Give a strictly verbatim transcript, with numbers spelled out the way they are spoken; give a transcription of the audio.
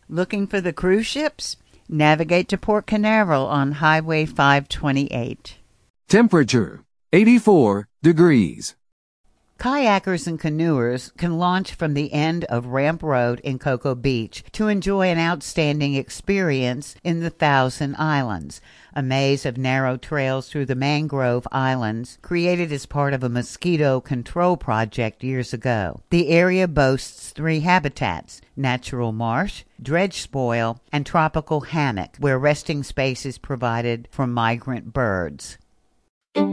Looking for the cruise ships? Navigate to Port Canaveral on Highway five twenty-eight. Temperature, eighty-four degrees. Kayakers and canoers can launch from the end of Ramp Road in Cocoa Beach to enjoy an outstanding experience in the Thousand Islands, a maze of narrow trails through the mangrove islands created as part of a mosquito control project years ago. The area boasts three habitats: natural marsh, dredge spoil, and tropical hammock, where resting space is provided for migrant birds.